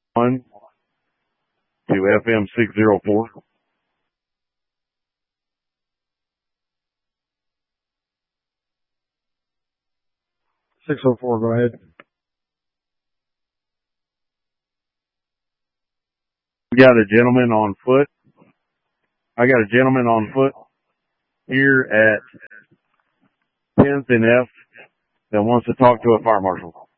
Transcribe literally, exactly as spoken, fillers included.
one to F M six oh four. six oh four, go ahead. We got a gentleman on foot. I got a gentleman on foot here at tenth and F that wants to talk to a fire marshal.